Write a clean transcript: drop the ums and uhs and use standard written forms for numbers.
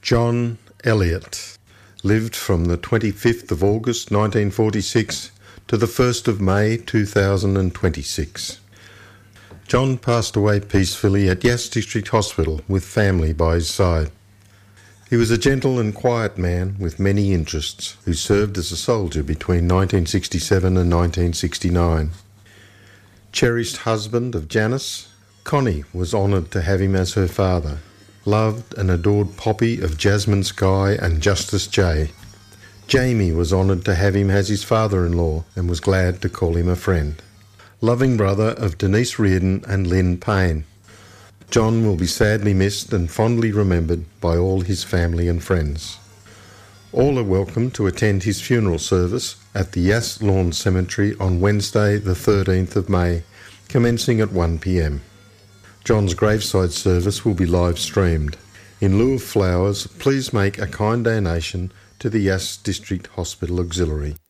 John Elliott lived from the 25th of August 1946 to the 1st of May 2026. John passed away peacefully at Yass District Hospital with family by his side. He was a gentle and quiet man with many interests who served as a soldier between 1967 and 1969. Cherished husband of Janice, Connie was honoured to have him as her father. Loved and adored Poppy of Jasmine Sky and Justice J. Jamie was honoured to have him as his father-in-law and was glad to call him a friend. Loving brother of Denise Reardon and Lynn Payne. John will be sadly missed and fondly remembered by all his family and friends. All are welcome to attend his funeral service at the Yass Lawn Cemetery on Wednesday the 13th of May, commencing at 1 p.m. John's graveside service will be live streamed. In lieu of flowers, please make a kind donation to the Yass District Hospital Auxiliary.